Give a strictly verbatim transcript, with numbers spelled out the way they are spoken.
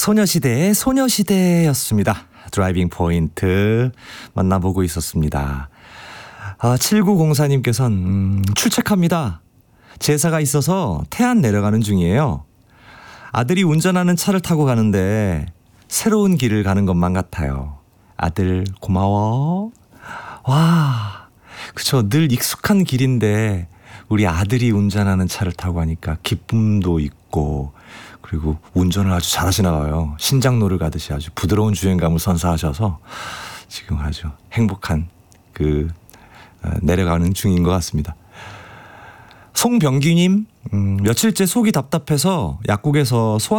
소녀시대의 소녀시대였습니다. 드라이빙 포인트 만나보고 있었습니다. 아, 칠구공사님께서는 음, 출첵합니다. 제사가 있어서 태안 내려가는 중이에요. 아들이 운전하는 차를 타고 가는데 새로운 길을 가는 것만 같아요. 아들 고마워. 와, 그쵸. 늘 익숙한 길인데 우리 아들이 운전하는 차를 타고 가니까 기쁨도 있고, 그리고 운전을 아주 잘하시나 봐요. 신장로를 가듯이 아주 부드러운 주행감을 선사하셔서 지금 아주 행복한 그 어, 내려가는 중인 것 같습니다. 송병규님, 음, 며칠째 속이 답답해서 약국에서 소화